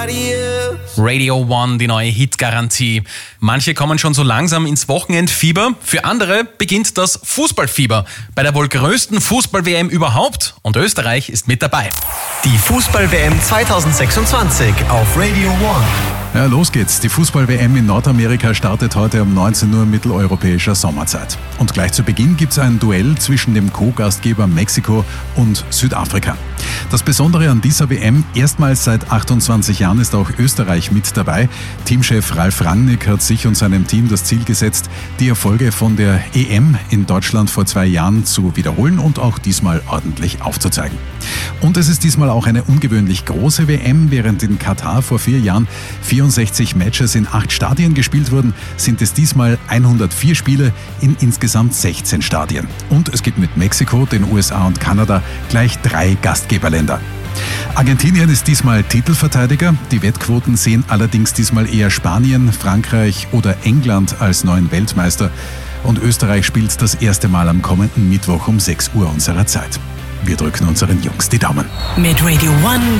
Radio One, die neue Hitgarantie. Manche kommen schon so langsam ins Wochenendfieber. Für andere beginnt das Fußballfieber. Bei der wohl größten Fußball-WM überhaupt. Und Österreich ist mit dabei. Die Fußball-WM 2026 auf Radio One. Ja, los geht's. Die Fußball-WM in Nordamerika startet heute um 19 Uhr mitteleuropäischer Sommerzeit. Und gleich zu Beginn gibt's ein Duell zwischen dem Co-Gastgeber Mexiko und Südafrika. Das Besondere an dieser WM, erstmals seit 28 Jahren ist auch Österreich mit dabei. Teamchef Ralf Rangnick hat sich und seinem Team das Ziel gesetzt, die Erfolge von der EM in Deutschland vor 2 Jahren zu wiederholen und auch diesmal ordentlich aufzuzeigen. Und es ist diesmal auch eine ungewöhnlich große WM. Während in Katar vor 4 Jahren 64 Matches in 8 Stadien gespielt wurden, sind es diesmal 104 Spiele in insgesamt 16 Stadien. Und es gibt mit Mexiko, den USA und Kanada gleich 3 Gastgeberländer. Argentinien ist diesmal Titelverteidiger. Die Wettquoten sehen allerdings diesmal eher Spanien, Frankreich oder England als neuen Weltmeister. Und Österreich spielt das erste Mal am kommenden Mittwoch um 6 Uhr unserer Zeit. Wir drücken unseren Jungs die Daumen. Mit Radio One